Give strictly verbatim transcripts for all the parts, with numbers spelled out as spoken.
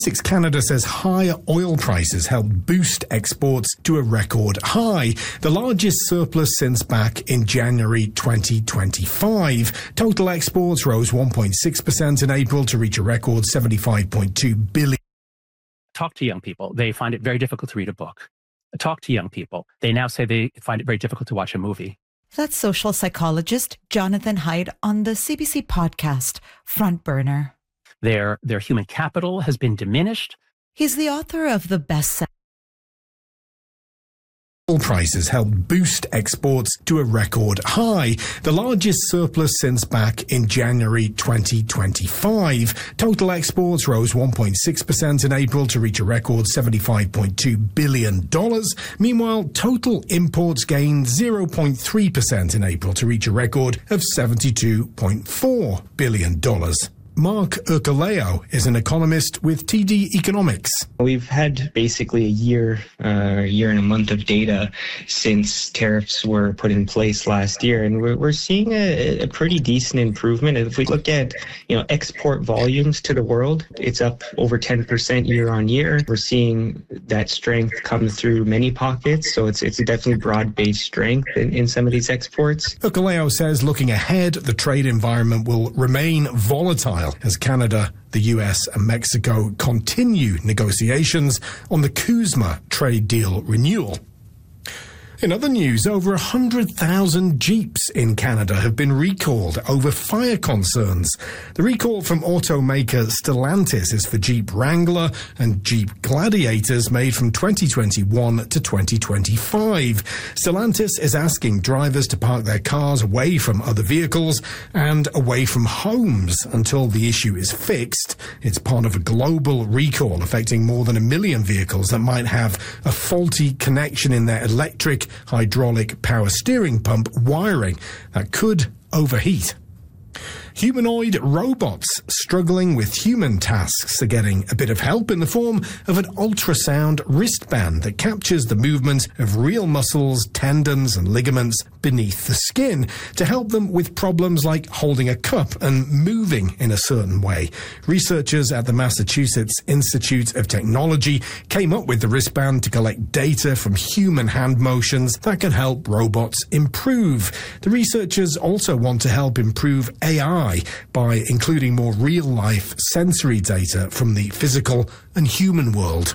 Canada says higher oil prices helped boost exports to a record high, the largest surplus since back in January twenty twenty-five. Total exports rose one point six percent in April to reach a record seventy-five point two billion dollars. Talk to young people. They find it very difficult to read a book. Talk to young people. They now say they find it very difficult to watch a movie. That's social psychologist Jonathan Haidt on the C B C podcast, Front Burner. Their, their human capital has been diminished. He's the author of the best-selling Oil prices helped boost exports to a record high, the largest surplus since back in January twenty twenty-five. Total exports rose one point six percent in April to reach a record seventy-five point two billion dollars. Meanwhile, total imports gained zero point three percent in April to reach a record of seventy-two point four billion dollars. Mark Ercolao is an economist with T D Economics. We've had basically a year, uh, a year and a month of data since tariffs were put in place last year, and we're, we're seeing a, a pretty decent improvement. If we look at, you know, export volumes to the world, it's up over ten percent year on year. We're seeing that strength come through many pockets, so it's it's definitely broad-based strength in, in some of these exports. Ercolao says looking ahead, the trade environment will remain volatile as Canada, the U S and Mexico continue negotiations on the CUSMA trade deal renewal. In other news, over one hundred thousand Jeeps in Canada have been recalled over fire concerns. The recall from automaker Stellantis is for Jeep Wrangler and Jeep Gladiators made from twenty twenty-one to twenty twenty-five. Stellantis is asking drivers to park their cars away from other vehicles and away from homes until the issue is fixed. It's part of a global recall affecting more than a million vehicles that might have a faulty connection in their electric hydraulic power steering pump wiring that could overheat. Humanoid robots struggling with human tasks are getting a bit of help in the form of an ultrasound wristband that captures the movement of real muscles, tendons and ligaments beneath the skin to help them with problems like holding a cup and moving in a certain way. Researchers at the Massachusetts Institute of Technology came up with the wristband to collect data from human hand motions that can help robots improve. The researchers also want to help improve A I by including more real-life sensory data from the physical and human world.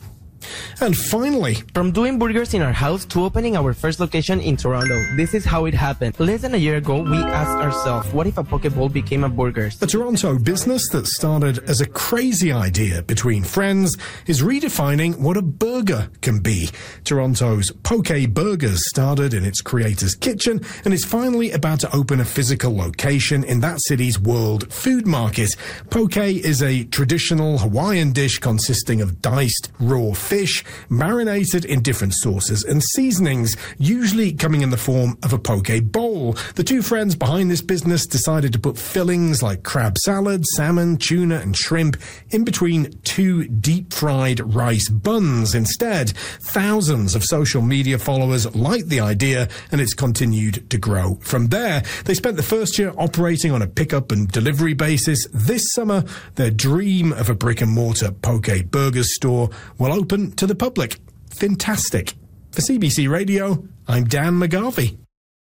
And finally, from doing burgers in our house to opening our first location in Toronto, this is how it happened. Less than a year ago, we asked ourselves, what if a Pokeball became a burger? A Toronto business that started as a crazy idea between friends is redefining what a burger can be. Toronto's Poke Burgers started in its creator's kitchen and is finally about to open a physical location in that city's World Food Market. Poke is a traditional Hawaiian dish consisting of diced raw fish Fish marinated in different sauces and seasonings, usually coming in the form of a poke bowl. The two friends behind this business decided to put fillings like crab salad, salmon, tuna and shrimp in between two deep-fried rice buns instead. Thousands of social media followers liked the idea and it's continued to grow from there. They spent the first year operating on a pickup and delivery basis. This summer, their dream of a brick-and-mortar Poke Burgers store will open to the public. Fantastic. For C B C Radio, I'm Dan McGarvey.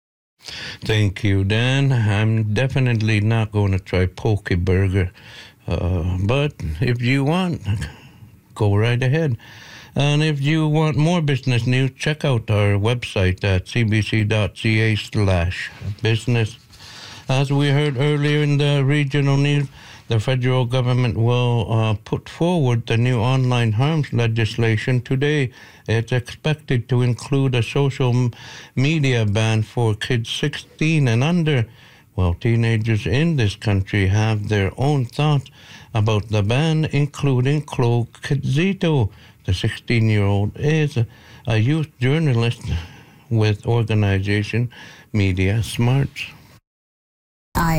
Thank you, Dan. I'm definitely not going to try Poke Burger, uh, but if you want, go right ahead. And if you want more business news, check out our website at cbc.ca slash business. As we heard earlier in the regional news, the federal government will uh, put forward the new online harms legislation today. It's expected to include a social media ban for kids sixteen and under. Well, teenagers in this country have their own thoughts about the ban, including Chloe Quezito. The sixteen-year-old is a youth journalist with organization Media Smarts. I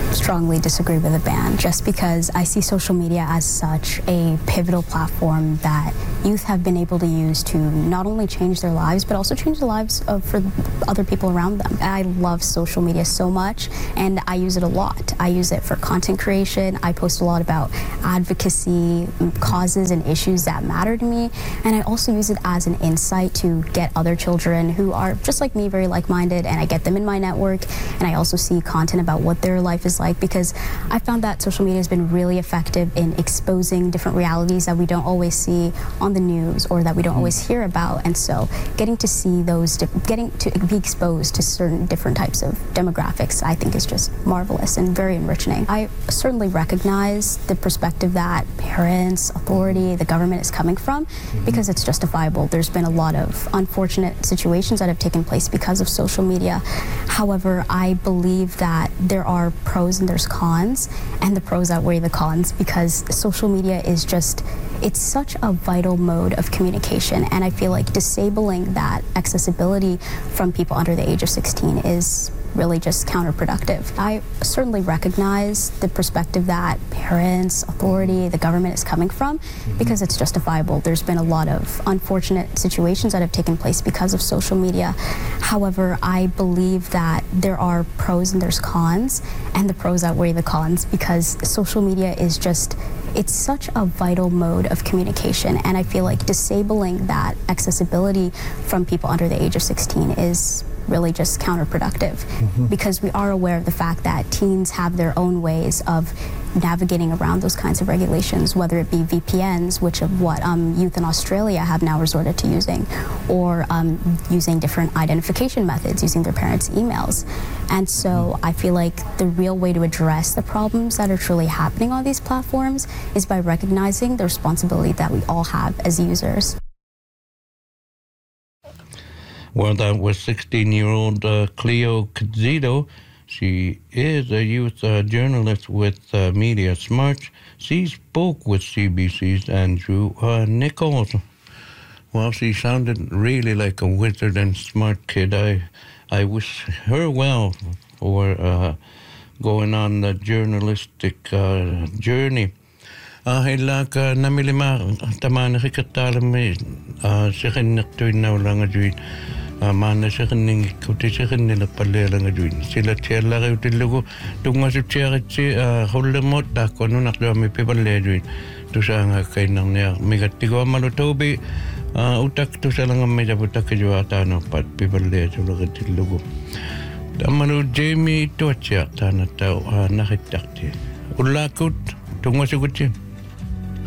strongly disagree with a ban just because I see social media as such a pivotal platform that youth have been able to use to not only change their lives but also change the lives of for other people around them. I love social media so much and I use it a lot. I use it for content creation. I post a lot about advocacy, causes and issues that matter to me, and I also use it as an insight to get other children who are just like me, very like-minded, and I get them in my network, and I also see content about what their life is like, because I found that social media has been really effective in exposing different realities that we don't always see on the news or that we don't always hear about. And so getting to see those, getting to be exposed to certain different types of demographics, I think is just marvelous and very enriching. I certainly recognize the perspective that parents, authority, the government is coming from, because it's justifiable. There's been a lot of unfortunate situations that have taken place because of social media. However, I believe that there are pros and there's cons, and the pros outweigh the cons, because social media is just, it's such a vital mode of communication, and I feel like disabling that accessibility from people under the age of sixteen is really just counterproductive. I certainly recognize the perspective that parents, authority, the government is coming from, because it's justifiable. There's been a lot of unfortunate situations that have taken place because of social media. However, I believe that there are pros and there's cons, and the pros outweigh the cons, because social media is just, it's such a vital mode of communication, and I feel like disabling that accessibility from people under the age of sixteen is really just counterproductive, mm-hmm. because we are aware of the fact that teens have their own ways of navigating around those kinds of regulations, whether it be V P Ns, which of what um, youth in Australia have now resorted to using, or um, using different identification methods, using their parents' emails. And so I feel like the real way to address the problems that are truly happening on these platforms is by recognizing the responsibility that we all have as users. Well, that was sixteen-year-old uh, Cleo Cazzido. She is a youth uh, journalist with uh, Media Smart. She spoke with C B C's Andrew uh, Nichols. Well, she sounded really like a wizard and smart kid. I, I wish her well for uh, going on the journalistic uh, journey. Ahilak namilima tamana hikatalami sikin naktuin na ulang ajuin mana sikin ning kuti sikin nila palela ajuin sila tiala kayo tilugo tunga su tiaritsi hulemot dako no nakdami pipale ajuin tu sa nga kay nang niya migatigo malutobi utak tu sa lang medya butak kajuata no pat pipale ajuin tilugo tamanu Jamie tuatya tanataw nakitakti ulakut tunga su kuti